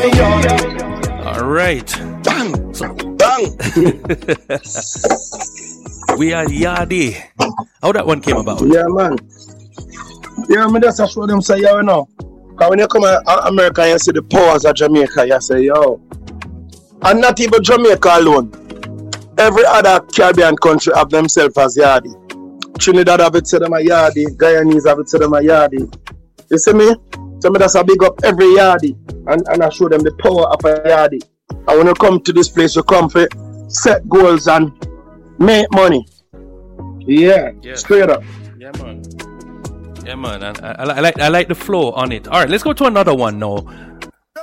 All right. Bang. Bang. We are Yardie. How that one came about? Yeah, man. Yeah, me just show them say, yo, you know. Because when you come to America and you see the powers of Jamaica, you say, yo. And not even Jamaica alone. Every other Caribbean country have themselves as Yardie. Trinidad have it to them a Yardie. Guyanese have it to them a Yardie. You see me? So me just big up every Yardie. And I show them the power of a Yardie. And when you come to this place, you come for set goals and make money. Yeah. Straight up. Yeah, man. Yeah, man. And I like the flow on it. All right, let's go to another one now.